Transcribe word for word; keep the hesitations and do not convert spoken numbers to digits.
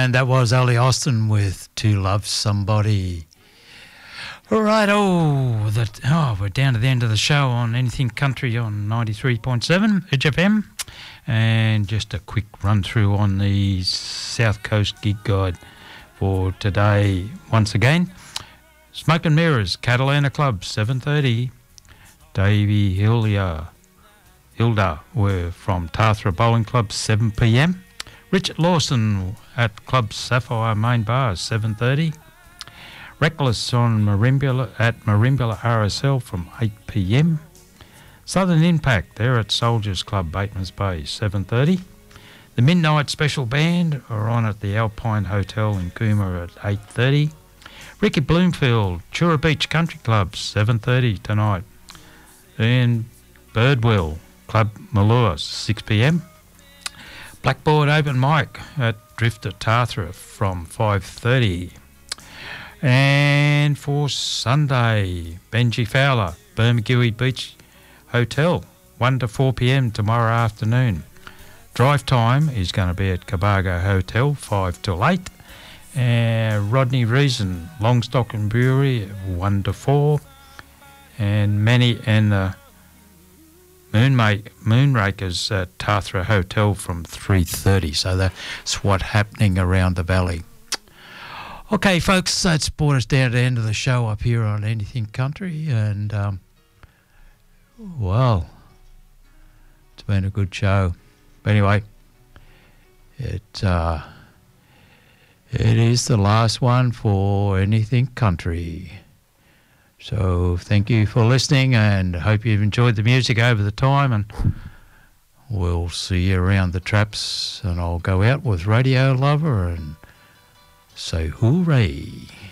And that was Ali Austin with To Love Somebody. All right, oh, that, oh, we're down to the end of the show on Anything Country on ninety-three point seven Edge F M. And just a quick run through on the South Coast Gig Guide for today once again. Smoke and Mirrors, Catalina Club, seven thirty. Davey Hilda, Hilda were from Tathra Bowling Club, seven p m. Richard Lawson at Club Sapphire Main Bar, seven thirty. Reckless on Marimbula at Marimbula R S L from eight p m. Southern Impact, they're at Soldiers Club, Batemans Bay, seven thirty. The Midnight Special Band are on at the Alpine Hotel in Cooma at eight thirty. Ricky Bloomfield, Chura Beach Country Club, seven thirty tonight. And Birdwell Club Malua, six p m. Blackboard Open Mic at Drifter Tathra from five thirty. And for Sunday, Benji Fowler, Bermagui Beach Hotel, one to four p m tomorrow afternoon. Drive time is going to be at Cabargo Hotel, five till eight. And Rodney Reason, Longstock and Brewery, one to four. And Manny and the Moonma- Moonrakers at Tathra Hotel from three thirty. So that's what's happening around the valley. Okay, folks, that's brought us down to the end of the show up here on Anything Country. And, um, well, it's been a good show. But anyway, it, uh, it is the last one for Anything Country. So thank you for listening, and hope you've enjoyed the music over the time, and we'll see you around the traps, and I'll go out with Radio Lover and say hooray.